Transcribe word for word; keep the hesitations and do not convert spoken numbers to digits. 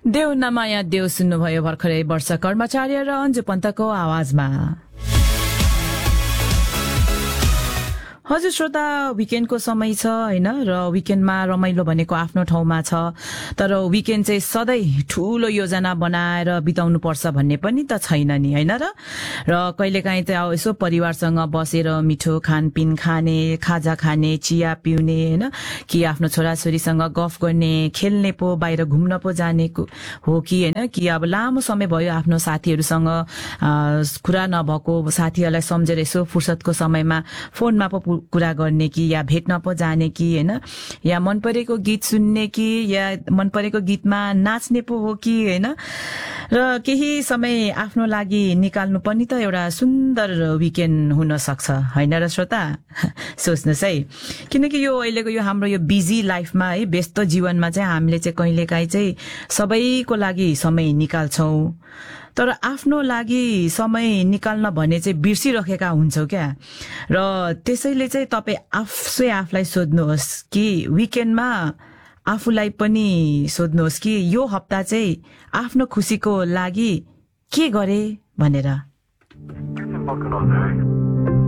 देव नमाया देव सुन्नुभयो भर्खरै वर्ष कर्मचार्य र अन्जु पन्तको आवाजमा। हजुर श्रोता, विकेन्डको समय छ हैन, र विकेन्डमा रमाइलो भनेको आफ्नो ठाउँमा छ, तर विकेन्ड चाहिँ सधैँ ठूलो योजना बनाएर बिताउनु पर्छ भन्ने पनि त छैन नि हैन र र कहिलेकाहीँ त अब यसो परिवारसँग बसेर मिठो खानपिन खाने, खाजा खाने, चिया पिउने हैन, कि आफ्नो छोराछोरीसँग गफ गर्ने, खेल्ने पो, बाहिर घुम्न पो जाने हो कि हैन, कि अब लामो समय भयो आफ्नो साथीहरूसँग कुरा नभएको, साथीहरूलाई सम्झेर यसो फुर्सदको समयमा फोनमा पो कुरा गर्ने कि या भेट्न पो जाने कि हैन, या मन परेको गीत सुन्ने कि या मन परेको गीतमा नाच्ने पो हो कि हैन, र केही समय आफ्नो लागि निकाल्नु पनि त एउटा सुन्दर विकेन्ड हुन सक्छ हैन र श्रोता। सोच्नुस् है, किनकि यो अहिलेको यो हाम्रो यो बिजी लाइफमा है, व्यस्त जीवनमा चाहिँ हामीले चाहिँ कहिलेकाहीँ चाहिँ सबैको लागि समय निकाल्छौं, तर आफ्नो लागि समय निकाल्न भने चाहिँ बिर्सिरहेका हुन्छौ क्या। र त्यसैले चाहिँ तपाई आफै आफलाई सोध्नुहोस् कि विकेन्डमा आफूलाई पनि सोध्नुहोस् कि यो हप्ता चाहिँ आफ्नो खुसीको लागि के गरे भनेर।